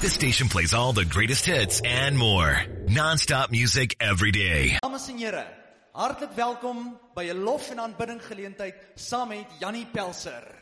This station plays all the greatest hits and more. Non-stop music every day. Dames en here, hartlik welkom by 'n lof en aanbidding geleentheid saam met Jannie Pelser.